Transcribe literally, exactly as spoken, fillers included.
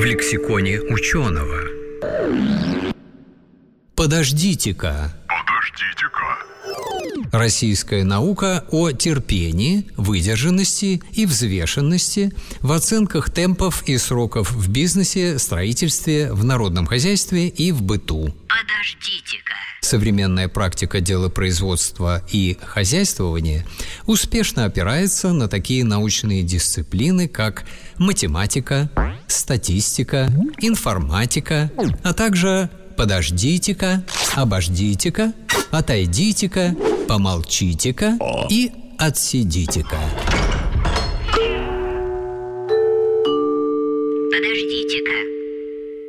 лексиконе ученого. Подождите-ка. Подождите-ка. Российская наука о терпении, выдержанности и взвешенности в оценках темпов и сроков в бизнесе, строительстве, в народном хозяйстве и в быту. Подождите-ка. Современная практика делопроизводства и хозяйствования успешно опирается на такие научные дисциплины, как математика, статистика, информатика, а также подождите-ка, обождите-ка, отойдите-ка, помолчите-ка и отсидите-ка.